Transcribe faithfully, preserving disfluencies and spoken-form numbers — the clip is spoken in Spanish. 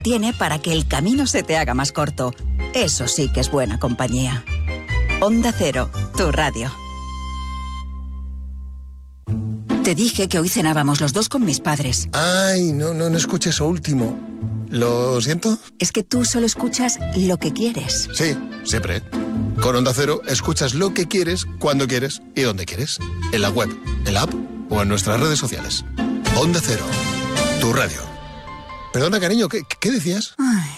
tiene para que el camino se te haga más corto. Eso sí que es buena compañía. Onda Cero, tu radio. Te dije que hoy cenábamos los dos con mis padres. Ay, no, no, no escuché eso último. ¿Lo siento? Es que tú solo escuchas lo que quieres. Sí, siempre. Con Onda Cero escuchas lo que quieres, cuando quieres y donde quieres. En la web, en la app o en nuestras redes sociales. Onda Cero, tu radio. Perdona, cariño, ¿qué, qué decías? Ay,